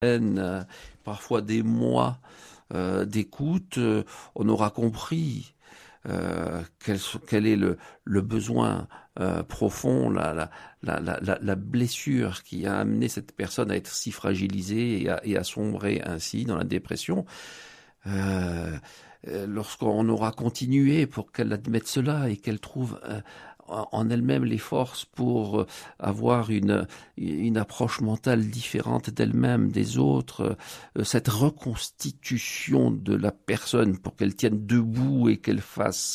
parfois des mois d'écoute, on aura compris quel est le besoin profond, la blessure qui a amené cette personne à être si fragilisée et à sombrer ainsi dans la dépression. Lorsqu'on aura continué pour qu'elle admette cela et qu'elle trouve en elle-même les forces pour avoir une approche mentale différente d'elle-même, des autres, cette reconstitution de la personne pour qu'elle tienne debout et qu'elle fasse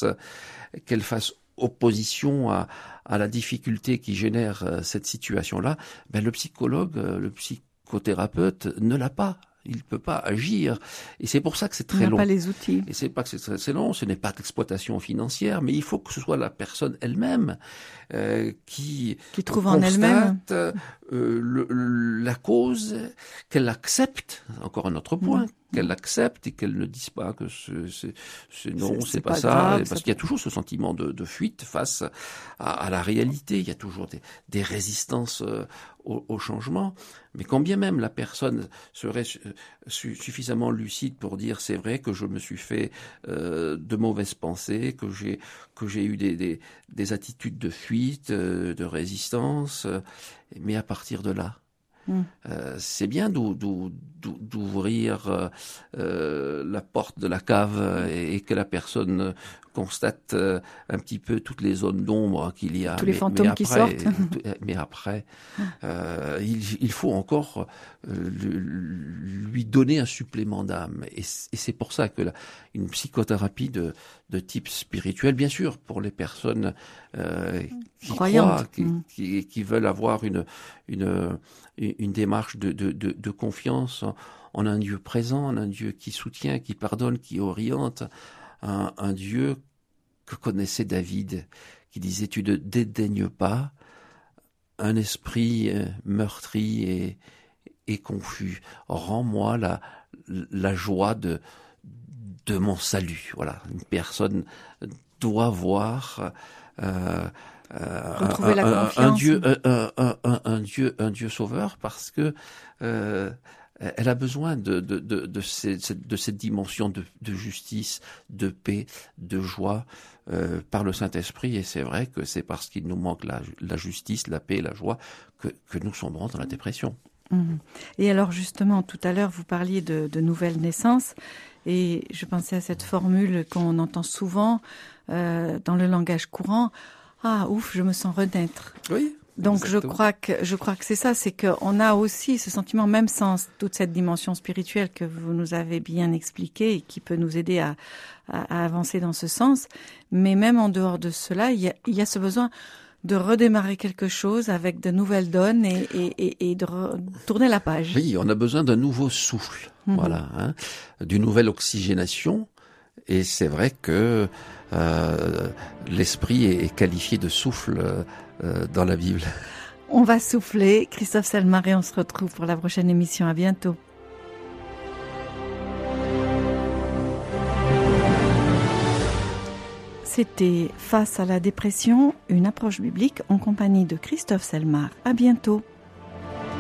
opposition à la difficulté qui génère cette situation-là, le psychologue, le psychothérapeute ne l'a pas. Il ne peut pas agir. Et c'est pour ça que c'est très long. Il n'a pas les outils. Et c'est pas que c'est long, ce n'est pas d'exploitation financière, mais il faut que ce soit la personne elle-même qui trouve en elle-même la cause, qu'elle accepte, encore un autre point, qu'elle accepte et qu'elle ne dise pas que c'est pas ça, grave, parce qu'il y a toujours ce sentiment de fuite face à la réalité, il y a toujours des résistances au changement, mais quand bien même la personne serait suffisamment lucide pour dire c'est vrai que je me suis fait de mauvaises pensées, que j'ai eu des attitudes de fuite, de résistance, mais à partir de là, c'est bien d'ouvrir la porte de la cave et que la personne constate un petit peu toutes les zones d'ombre qu'il y a. Tous les fantômes qui sortent. Mais après, il faut encore lui donner un supplément d'âme. Et c'est pour ça que une psychothérapie de type spirituel, bien sûr, pour les personnes qui croient, qui veulent avoir une démarche de confiance en un Dieu présent, en un Dieu qui soutient, qui pardonne, qui oriente, un Dieu que connaissait David, qui disait « Tu ne dédaignes pas un esprit meurtri et confus. Rends-moi la joie de mon salut. » Voilà, une personne doit voir retrouver la confiance. un Dieu sauveur, parce que elle a besoin de cette dimension de justice, de paix, de joie par le Saint-Esprit. Et c'est vrai que c'est parce qu'il nous manque la justice, la paix et la joie que nous sombrons dans la dépression. Et alors justement, tout à l'heure, vous parliez de nouvelle naissance, et je pensais à cette formule qu'on entend souvent dans le langage courant. Ah, ouf, je me sens renaître. Oui. Donc je crois que c'est ça, c'est qu'on a aussi ce sentiment, même sans toute cette dimension spirituelle que vous nous avez bien expliquée et qui peut nous aider à avancer dans ce sens. Mais même en dehors de cela, il y a ce besoin de redémarrer quelque chose avec de nouvelles donnes et de tourner la page. Oui, on a besoin d'un nouveau souffle, voilà, d'une nouvelle oxygénation. Et c'est vrai que l'esprit est qualifié de souffle dans la Bible. On va souffler. Christophe Selmar, et on se retrouve pour la prochaine émission. À bientôt. C'était Face à la dépression, une approche biblique en compagnie de Christophe Selmar. À bientôt.